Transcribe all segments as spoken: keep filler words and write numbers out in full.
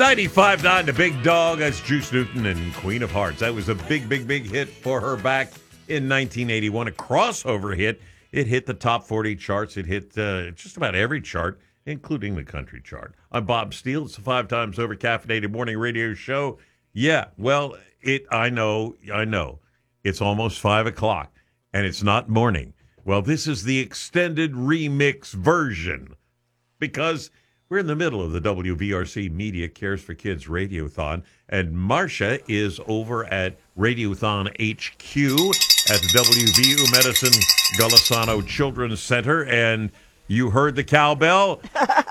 ninety-five point nine, the big dog. That's Juice Newton and Queen of Hearts. That was a big, big, big hit for her back in nineteen eighty-one. A crossover hit. It hit the top forty charts. It hit uh, just about every chart, including the country chart. I'm Bob Steele. It's a five times over caffeinated morning radio show. Yeah, well, it. I know, I know. It's almost five o'clock, and it's not morning. Well, this is the extended remix version because we're in the middle of the W V R C Media Cares for Kids Radiothon, and Marcia is over at Radiothon H Q at the W V U Medicine Golisano Children's Center, and you heard the cowbell?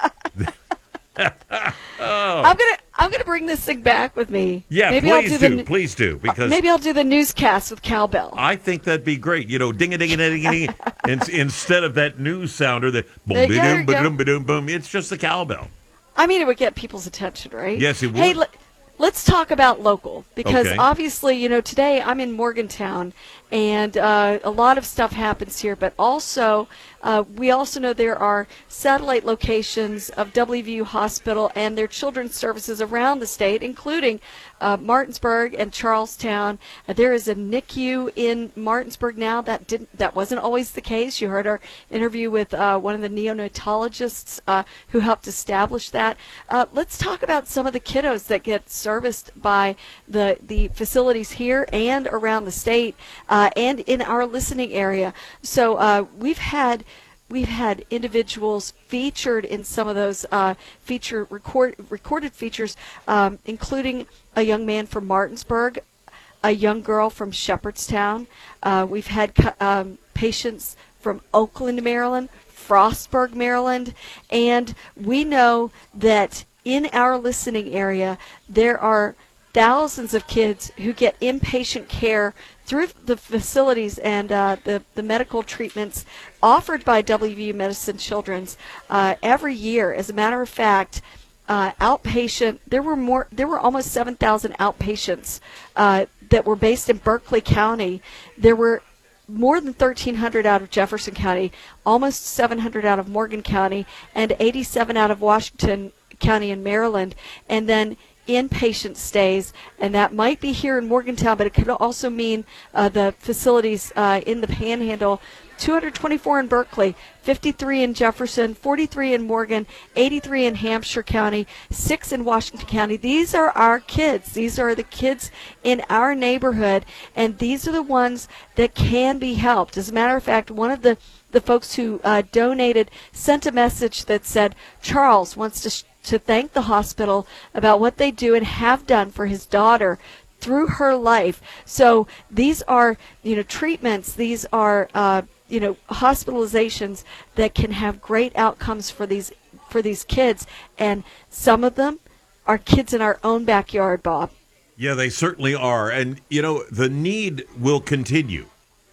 oh. I'm gonna I'm gonna bring this thing back with me. Yeah, maybe please I'll do. do, The, please do, because maybe I'll do the newscast with cowbell. I think that'd be great. You know, ding a ding a ding a ding, and instead of that news sounder that boom boom boom boom boom, it's just the cowbell. I mean, it would get people's attention, right? Yes, it would. Hey, let, let's talk about local because Okay. obviously, you know, today I'm in Morgantown, and uh, a lot of stuff happens here, but also. Uh, we also know there are satellite locations of W V U Hospital and their children's services around the state, including uh, Martinsburg and Charlestown. Uh, there is a N I C U in Martinsburg now. That didn't that wasn't always the case. You heard our interview with uh, one of the neonatologists uh, who helped establish that. Uh, let's talk about some of the kiddos that get serviced by the the facilities here and around the state uh, and in our listening area. So uh, we've had. We've had individuals featured in some of those uh, feature record, recorded features, um, including a young man from Martinsburg, a young girl from Shepherdstown. Uh, we've had um, patients from Oakland, Maryland, Frostburg, Maryland, and we know that in our listening area there are thousands of kids who get inpatient care through the facilities and uh, the, the medical treatments offered by W V U Medicine Children's uh, every year. As a matter of fact, uh, outpatient, there were more, there were almost seven thousand outpatients uh, that were based in Berkeley County. There were more than thirteen hundred out of Jefferson County, almost seven hundred out of Morgan County, and eighty-seven out of Washington County in Maryland. And then inpatient stays, and that might be here in Morgantown, but it could also mean uh, the facilities uh, in the Panhandle. two hundred twenty-four in Berkeley, fifty-three in Jefferson, forty-three in Morgan, eighty-three in Hampshire County, six in Washington County. These are our kids. These are the kids in our neighborhood, and these are the ones that can be helped. As a matter of fact, one of the, the folks who uh, donated sent a message that said, Charles wants to sh- to thank the hospital about what they do and have done for his daughter through her life. So these are, you know, treatments. These are, uh, you know, hospitalizations that can have great outcomes for these for these kids. And some of them are kids in our own backyard, Bob. Yeah, they certainly are. And, you know, the need will continue.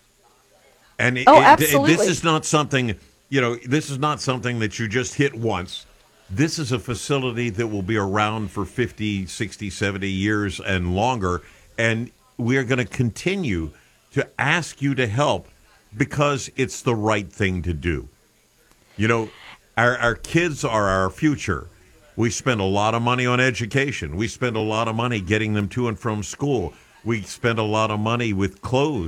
And it, oh, it, absolutely. this is not something, you know, this is not something that you just hit once. This is a facility that will be around for fifty, sixty, seventy years and longer, and we are going to continue to ask you to help because it's the right thing to do. You know, our, our kids are our future. We spend a lot of money on education. We spend a lot of money getting them to and from school. We spend a lot of money with clothes.